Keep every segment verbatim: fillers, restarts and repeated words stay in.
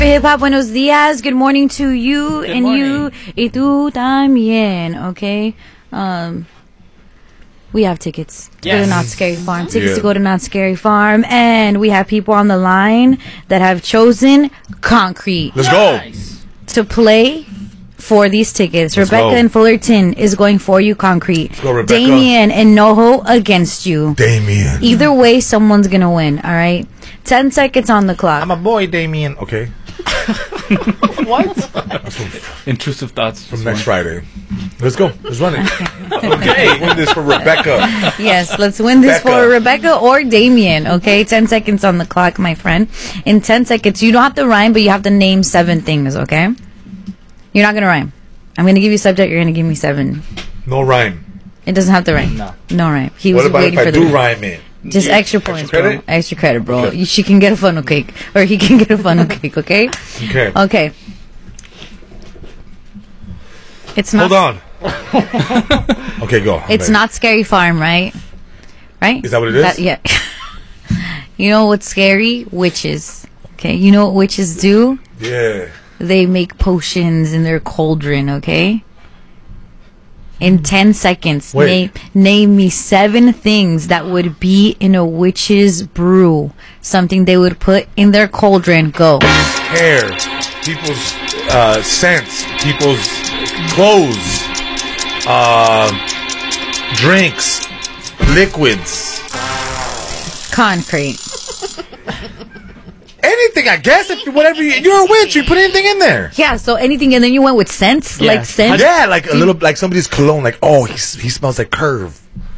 Hip Hop, buenos días. Good morning to you. Good and morning. you y tú también. Okay. Um, we have tickets to go to Yes. Not Scary Farm. Tickets Yeah. to go to Not Scary Farm, and we have people on the line that have chosen Concrete Let's go. Nice. to play for these tickets. Let's Rebecca go. in Fullerton is going for you, Concrete. go, Rebecca. Damien and Noho against you. Damien. Either way, someone's gonna win. All right. Ten seconds on the clock. I'm a boy, Damien. Okay. What? That's from, Intrusive thoughts. from next Friday. Let's go. Let's run it. Okay. Win this for Rebecca. Yes, let's win this Becca. for Rebecca or Damien. Okay, ten seconds on the clock, my friend. In ten seconds, you don't have to rhyme, but you have to name seven things. Okay, you're not gonna rhyme. I'm gonna give you a subject. You're gonna give me seven. No rhyme. It doesn't have to rhyme. No. no rhyme. He What was about waiting if for I the do rhyme it? just extra points, credit? bro. Extra credit, bro. Okay. You, she can get a funnel cake, or he can get a funnel cake. Okay. Okay. Okay. It's not. Hold on. Okay, go. I'm It's ready. not Scary Farm, right? Right? Is that what it is? yeah. You know what's scary? Witches. Okay. You know what witches do? Yeah. They make potions in their cauldron. Okay. In ten seconds, Wait. name name me seven things that would be in a witch's brew. Something they would put in their cauldron. Go. Hair. People's uh, scents. People's clothes. Uh, drinks. Liquids. Concrete. Anything, I guess. If you- whatever you, you're a witch, you put anything in there. Yeah. So anything, and then you went with scents, Yeah. like scents. Yeah, like a little, like somebody's cologne. Like, oh, he s- he smells like Curve.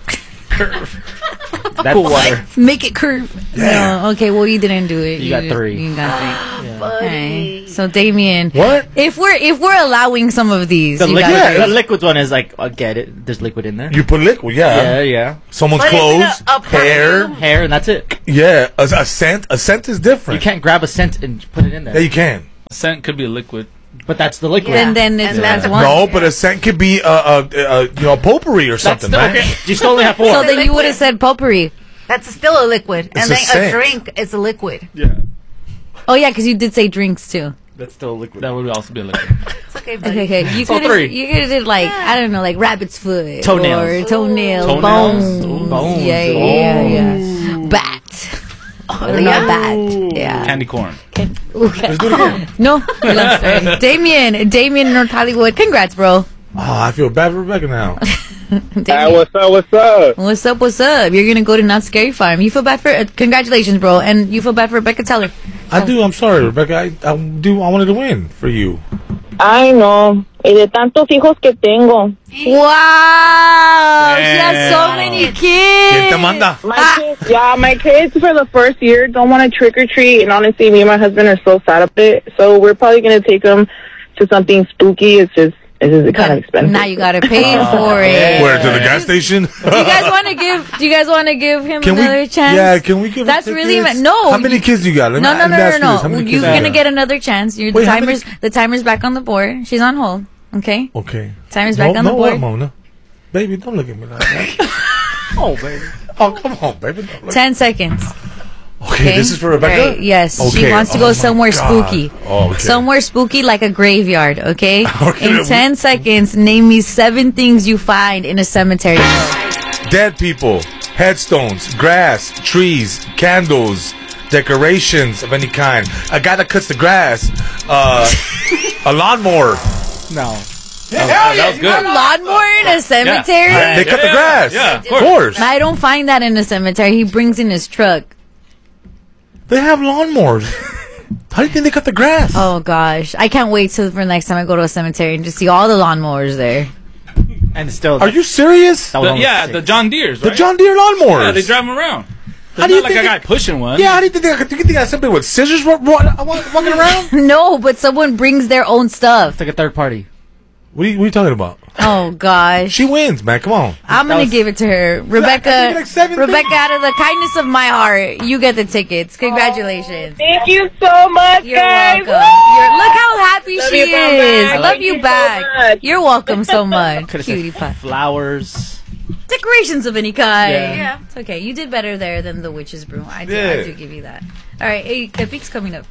That's water. Make it curve. Yeah. No, okay, well you didn't do it. You got just- three. You got three. Okay. So Damien, What? if we're if we're allowing some of these, The you liquid, gotta Yeah. the liquid one is like, I get it. There's liquid in there. You put liquid, yeah. Yeah, yeah. Someone's But isn't clothes, a- a hair. perfume? Hair, and that's it. Yeah, a, a scent. A scent is You different. can't grab a scent and put it in there. Yeah, you can. Scent could be a liquid. But that's the liquid. then then it's And that's that's one. No, but a scent could be a, a, a, you know, potpourri or That's something, still man. okay. You still only have four. So It's a then you would have liquid. said potpourri. That's still a liquid. It's and a then a, scent. drink is a liquid. Yeah. Oh yeah, because you did say drinks too. That's still a liquid. That would also be a liquid. It's okay, buddy. Okay, okay. You So could have three. you could have did like I don't know, like rabbit's foot, Toenails. or toenail, Toenails. bones, Ooh, bones. Yeah, yeah, yeah. Bat. Oh, yeah? bat. Yeah. Candy corn. Let's do it again. No, let's try. Damien, Damien, in North Hollywood. Congrats, bro. Oh, I feel bad for Rebecca now. Damien. Hey, what's up? What's up? What's up? What's up? You're gonna go to Not Scary Farm. You feel bad for? Uh, congratulations, bro. And you feel bad for Rebecca. Tell her. I do. I'm sorry, Rebecca. I, I do. I wanted to win for you. Ay, no. Y de tantos hijos que tengo. Wow, she has so Damn. many ¿Quién kids. te manda? My kids, yeah, my kids for the first year don't want to trick or treat, and honestly, me and my husband are so sad about it. So we're probably gonna take them to something spooky. It's just, it's just kind of expensive. Now you gotta pay for it. Where, to the gas station? Do you guys want to give? Do you guys want to give him Can another we? chance? Yeah, can we give? That's her really tickets? ma- no. How many kids you got? Let me- No, no, let me no, ask no, you this. How no. many You're kids you gonna got? get another chance. You're, the Wait, how many- timers. The timer's back on the board. She's on hold. Okay. Okay. Timer's no, back on no, the board. what, Mona? Baby, don't look at me like that. Oh, baby. Oh, come on, baby. Don't look- Ten seconds. Okay, this is for Rebecca? Right, yes. She Okay. wants to Oh go my somewhere God. spooky. Oh, okay. Somewhere spooky like a graveyard, okay? Okay, In we- ten seconds, name me seven things you find in a cemetery. Dead people, headstones, grass, trees, candles, decorations of any kind. A guy that cuts the grass, uh, a lawnmower. No. That, that was A good. lawnmower in a cemetery? Yeah. They cut the Yeah, grass. yeah, of of course. course. I don't find that in a cemetery. He brings in his truck. They have lawnmowers. How do you think they cut the grass? Oh gosh, I can't wait till for next time I go to a cemetery and just see all the lawnmowers there. And still. Are you serious? That was The- only yeah, six. the John Deere's, The right? John Deere lawnmowers. Yeah, they drive them around. How There's do you not like think a guy they- pushing one. Yeah, how do you think they, do you think that's somebody with scissors wa- wa- wa- walking around? No, but someone brings their own stuff. It's like a third party. What are, you, what are you talking about? Oh gosh, She wins, man. Come on. I'm That gonna was- give it to her, I give Rebecca. you like seven Rebecca, things. out of the kindness of my heart, you get the tickets. Congratulations. Thank you so much, You're guys. welcome. You're, look how happy Love she you so is. much. Love Thank you you so back. much. You're welcome so much. Could have Cutie said pie. flowers. Decorations of any kind. Yeah. Yeah. It's okay. You did better there than the witch's brew. I do, Yeah. I do give you that. All right. Hey, Epic's coming up.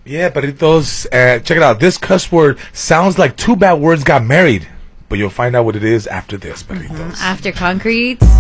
Yeah, perritos. Uh, check it out. This cuss word sounds like two bad words got married, but you'll find out what it is after this, perritos. After concrete.